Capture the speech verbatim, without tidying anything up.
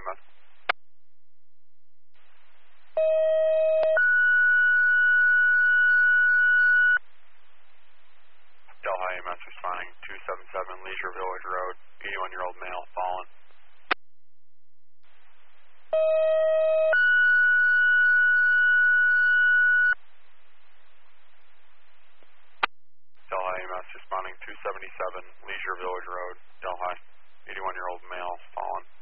M S. Delhi E M S responding, two seven seven Leisure Village Road, eighty-one-year-old male, fallen. Delhi E M S responding, two seventy-seven Leisure Village Road, Delhi, eighty-one-year-old male, fallen.